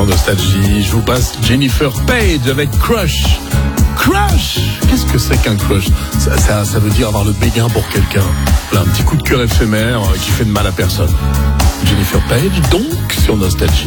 Nostalgie. Je vous passe Jennifer Page avec Crush. Crush! Qu'est-ce que c'est qu'un crush? Ça veut dire avoir le béguin pour quelqu'un. Voilà, un petit coup de cœur éphémère qui fait de mal à personne. Jennifer Page, donc, sur Nostalgie.